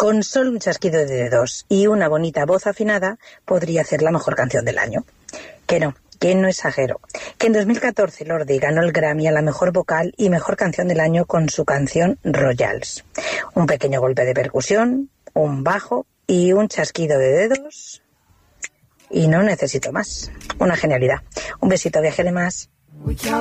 Con solo un chasquido de dedos y una bonita voz afinada, podría ser la mejor canción del año. Que no exagero. Que en 2014 Lordi ganó el Grammy a la mejor vocal y mejor canción del año con su canción Royals. Un pequeño golpe de percusión, un bajo y un chasquido de dedos. Y no necesito más. Una genialidad. Un besito, viajele más.